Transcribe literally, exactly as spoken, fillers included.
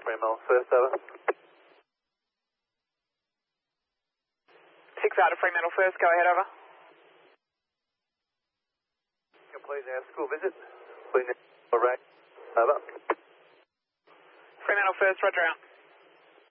Fremantle first, over. six out of Fremantle first, go ahead, over. Please our school visit. Please our rate. Over. Fremantle first, roger out.